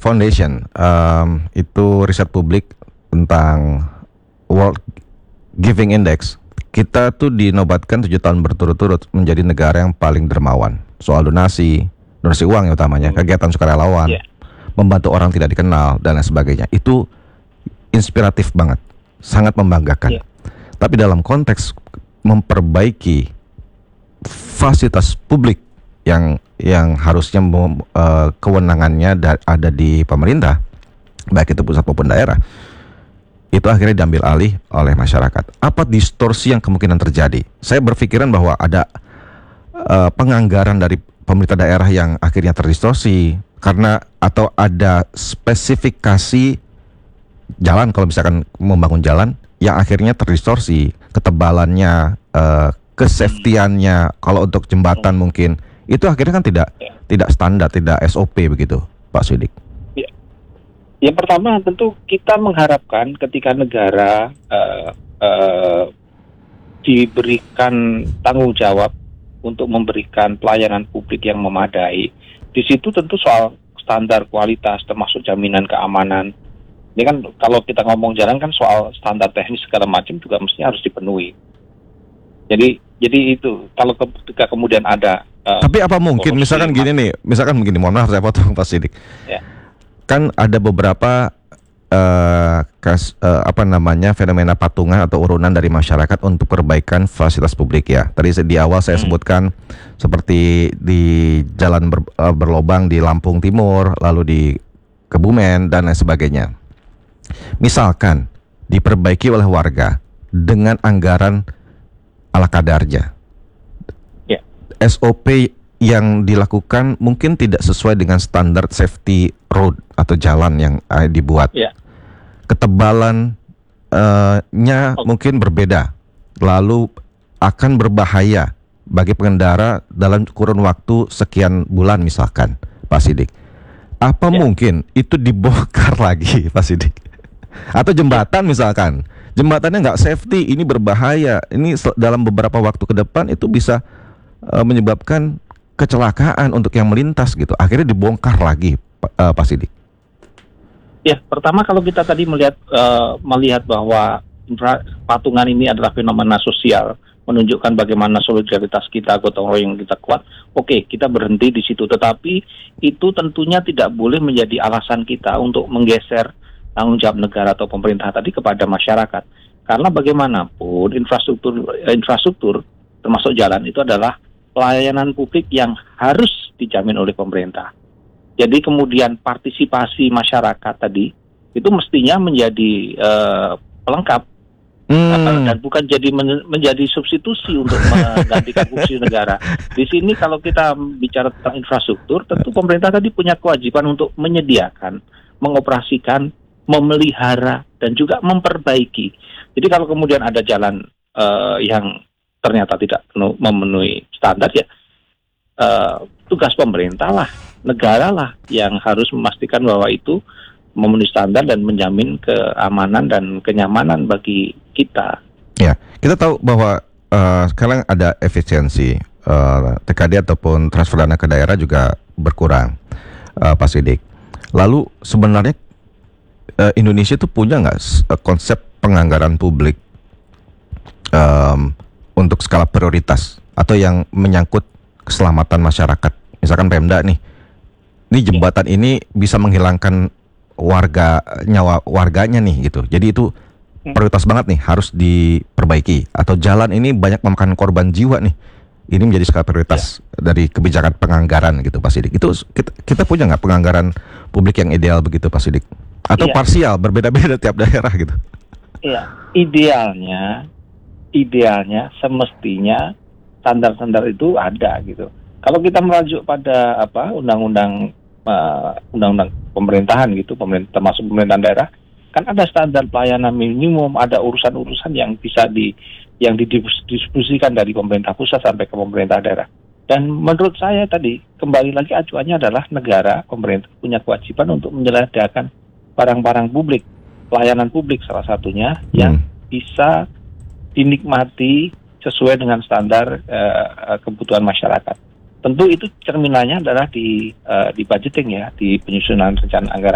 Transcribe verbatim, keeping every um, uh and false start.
Foundation, um, itu riset publik tentang World Giving Index. Kita tuh dinobatkan tujuh tahun berturut-turut menjadi negara yang paling dermawan soal donasi, donasi uang ya utamanya, kegiatan sukarelawan, yeah. membantu orang tidak dikenal dan lain sebagainya. Itu inspiratif banget, sangat membanggakan. Yeah. Tapi dalam konteks memperbaiki fasilitas publik yang yang harusnya uh, kewenangannya da- ada di pemerintah, baik itu pusat maupun daerah, itu akhirnya diambil alih oleh masyarakat. Apa distorsi yang kemungkinan terjadi? Saya berpikiran bahwa ada uh, penganggaran dari pemerintah daerah yang akhirnya terdistorsi karena atau ada spesifikasi jalan, kalau misalkan membangun jalan yang akhirnya terdistorsi, ketebalannya, uh, kesafetyannya. Kalau untuk jembatan mungkin itu akhirnya kan tidak tidak standar, tidak S O P begitu, Pak Siddiq. Yang pertama tentu kita mengharapkan ketika negara uh, uh, diberikan tanggung jawab untuk memberikan pelayanan publik yang memadai, di situ tentu soal standar kualitas termasuk jaminan keamanan. Ini kan kalau kita ngomong jalan kan soal standar teknis segala macam juga mestinya harus dipenuhi. Jadi jadi itu kalau ketika kemudian ada uh, tapi apa mungkin misalkan gini nih, misalkan begini, mohon maaf saya potong Pak Siddiq. Ya. Kan ada beberapa uh, kas, uh, apa namanya fenomena patungan atau urunan dari masyarakat untuk perbaikan fasilitas publik ya. Tadi di awal saya hmm. sebutkan seperti di jalan ber, uh, berlobang di Lampung Timur, lalu di Kebumen dan lain sebagainya. Misalkan diperbaiki oleh warga dengan anggaran ala kadarnya, yeah. S O P yang dilakukan mungkin tidak sesuai dengan standar safety road atau jalan yang uh, dibuat. Yeah. Ketebalannya uh, okay. mungkin berbeda, lalu akan berbahaya bagi pengendara dalam kurun waktu sekian bulan misalkan, Pak Siddiq. Apa yeah. mungkin itu dibongkar lagi, Pak Siddiq? Atau jembatan misalkan, jembatannya nggak safety, ini berbahaya, ini dalam beberapa waktu ke depan itu bisa uh, menyebabkan kecelakaan untuk yang melintas gitu, akhirnya dibongkar lagi, uh, Pak Siddiq. Ya, pertama kalau kita tadi melihat uh, melihat bahwa infra, patungan ini adalah fenomena sosial, menunjukkan bagaimana solidaritas kita, gotong royong kita kuat. Oke, kita berhenti di situ, tetapi itu tentunya tidak boleh menjadi alasan kita untuk menggeser tanggung jawab negara atau pemerintah tadi kepada masyarakat. Karena bagaimanapun infrastruktur infrastruktur termasuk jalan itu adalah pelayanan publik yang harus dijamin oleh pemerintah. Jadi kemudian partisipasi masyarakat tadi itu mestinya menjadi uh, pelengkap hmm. dan bukan jadi men- menjadi substitusi untuk menggantikan fungsi negara. Di sini kalau kita bicara tentang infrastruktur, tentu pemerintah tadi punya kewajiban untuk menyediakan, mengoperasikan, memelihara dan juga memperbaiki. Jadi kalau kemudian ada jalan uh, yang ternyata tidak memenuhi standar ya uh, tugas pemerintah lah, negara lah yang harus memastikan bahwa itu memenuhi standar dan menjamin keamanan dan kenyamanan bagi kita. Ya, kita tahu bahwa uh, sekarang ada efisiensi uh, T K D ataupun transfer dana ke daerah juga berkurang, uh, Pak Siddiq. Lalu sebenarnya Uh, Indonesia itu punya nggak uh, konsep penganggaran publik um, untuk skala prioritas atau yang menyangkut keselamatan masyarakat? Misalkan Pemda nih, ini jembatan ini bisa menghilangkan warga nyawa warganya nih gitu. Jadi itu prioritas banget nih, harus diperbaiki. Atau jalan ini banyak memakan korban jiwa nih, ini menjadi skala prioritas ya. Dari kebijakan penganggaran gitu, Pak Siddiq. Itu kita, kita punya nggak penganggaran publik yang ideal begitu, Pak Siddiq? Atau iya. parsial, berbeda-beda tiap daerah gitu? Iya, idealnya, idealnya semestinya standar-standar itu ada gitu. Kalau kita merujuk pada apa undang-undang uh, undang-undang pemerintahan gitu, pemerintah termasuk pemerintahan daerah, kan ada standar pelayanan minimum, ada urusan-urusan yang bisa di yang didistribusikan dari pemerintah pusat sampai ke pemerintah daerah. Dan menurut saya tadi kembali lagi acuannya adalah negara, pemerintah punya kewajiban untuk menyediakan barang-barang publik, pelayanan publik salah satunya hmm. yang bisa dinikmati sesuai dengan standar uh, kebutuhan masyarakat. Tentu itu cerminannya adalah di uh, di budgeting ya, di penyusunan rencana anggaran.